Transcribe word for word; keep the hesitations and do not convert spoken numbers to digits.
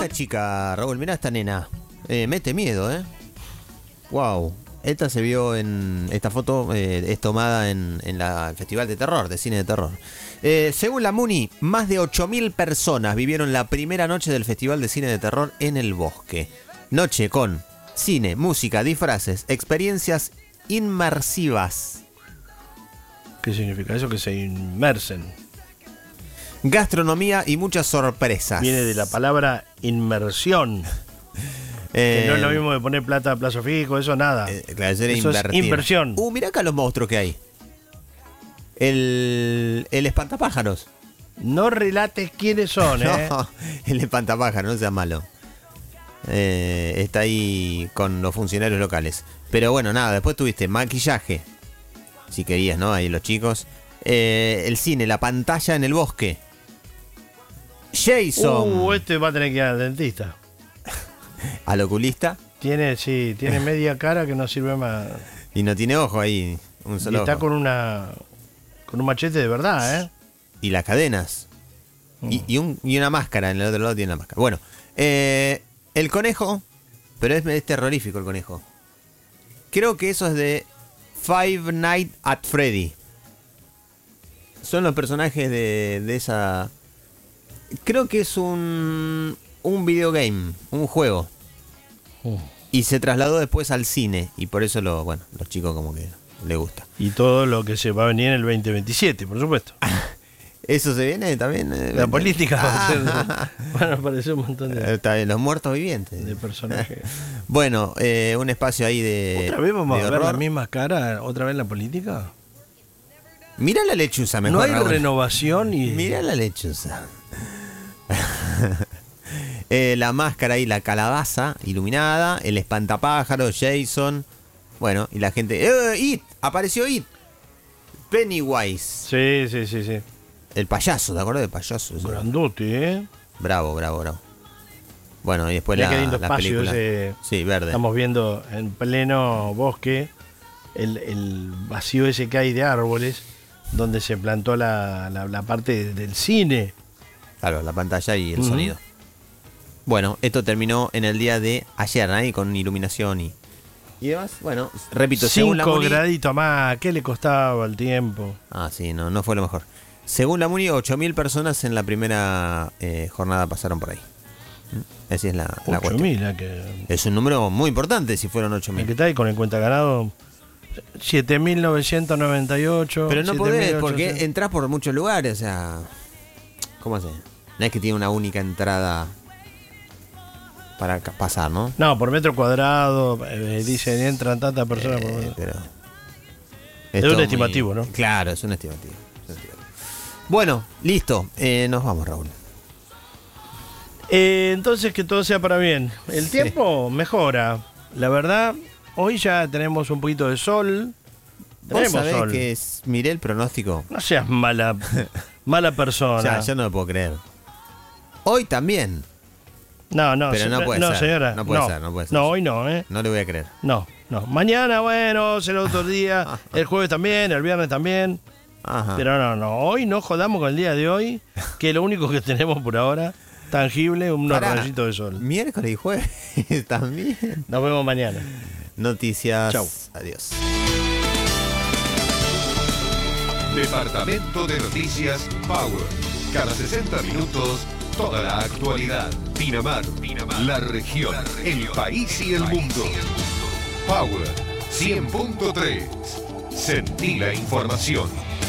una chica, Raúl, mirá esta nena. Eh, mete miedo, ¿eh? Wow. Esta se vio en... Esta foto eh, es tomada en, en la el Festival de Terror, de Cine de Terror. Eh, según la Muni, más de ocho mil personas vivieron la primera noche del Festival de Cine de Terror en el Bosque. Noche con cine, música, disfraces, experiencias inmersivas. ¿Qué significa eso? Que se inmersen. Gastronomía y muchas sorpresas. Viene de la palabra inmersión. Eh, que no es lo mismo de poner plata a plazo fijo, eso nada. Eh, claro, eso era eso invertir. es inversión. Uh, mirá acá los monstruos que hay. El, el espantapájaros. No relates quiénes son, ¿eh? No, el espantapájaros, no sea malo. Eh, está ahí con los funcionarios locales. Pero bueno, nada, después tuviste maquillaje. Si querías, ¿no? Ahí los chicos. Eh, el cine, la pantalla en el bosque. Jason. Uh, este va a tener que ir al dentista. Al oculista. Tiene, sí, tiene media cara que no sirve más. Y no tiene ojo ahí. Un solo y está ojo. con una con un machete de verdad, ¿eh? Y las cadenas. Mm. Y, y, un, y una máscara. En el otro lado tiene una máscara. Bueno, eh, el conejo. Pero es, es terrorífico el conejo. Creo que eso es de Five Nights at Freddy. Son los personajes de, de esa... Creo que es un... Un videogame. Un juego. Uh. Y se trasladó después al cine. Y por eso lo, bueno, los chicos como que les gusta. Y todo lo que se va a venir en el veinte veintisiete, por supuesto. ¿Eso se viene también? Eh, La política va a ser, van a aparecer un montón de, Está bien, los muertos vivientes. de personajes. Bueno, eh, un espacio ahí de... ¿Otra vez vamos de a ver horror. las mismas caras? ¿Otra vez la política? Mirá la lechuza mejor. No hay Raúl. renovación y... Mirá la lechuza. eh, la máscara y la calabaza iluminada, el espantapájaro, Jason. Bueno, y la gente... ¡Eh, It! Apareció It. Pennywise. Sí, sí, sí, sí. El payaso, ¿te acuerdas del payaso? Ese? Grandote, ¿eh? Bravo, bravo, bravo. Bueno, y después Mirá la, qué lindo la espacio película. ese. Sí, verde. Estamos viendo en pleno bosque el, el vacío ese que hay de árboles donde se plantó la, la, la parte del cine. Claro, la pantalla y el Uh-huh. sonido. Bueno, esto terminó en el día de ayer, ahí con iluminación y, y demás. Bueno, repito, según la Cinco Muni... graditos más, ¿qué le costaba el tiempo? Ah, sí, no, no fue lo mejor. Según la Muni, ocho mil personas en la primera eh, jornada pasaron por ahí. ¿Mm? Así es la, la ocho cuestión. mil, que, Es un número muy importante si fueron ocho el mil. que está ahí con el cuenta ganado, siete mil novecientos noventa y ocho. Pero no podés, siete mil porque ochocientos. entrás por muchos lugares, o sea... ¿Cómo hace? No es que tiene una única entrada para ca- pasar, ¿no? No, por metro cuadrado, eh, dicen, entran tantas personas por Eh, metro. pero Es todo un muy- estimativo, ¿no? Claro, es un estimativo. es un estimativo. Bueno, listo. Eh, nos vamos, Raúl. Eh, entonces que todo sea para bien. El Sí. tiempo mejora. La verdad, hoy ya tenemos un poquito de sol. ¿Vos Tenemos sabés sol. que es- miré el pronóstico? No seas mala, mala persona. O sea, yo no lo puedo creer. Hoy también. No, no, Pero se- no puede ser, señora. no puede ser, no puede ser. No, hoy no, ¿eh? No le voy a creer. No, no. Mañana, bueno, será otro día. El jueves también, el viernes también. Ajá. Pero no, no. Hoy no jodamos con el día de hoy, que es lo único que tenemos por ahora, tangible, unos Pará, rayitos de sol. Miércoles y jueves también. Nos vemos mañana. Noticias. Chau. Adiós. Departamento de Noticias Power. Cada sesenta minutos, toda la actualidad. Pinamar, Pinamar, la región, el país y el mundo. Power cien punto tres. Sentí la información.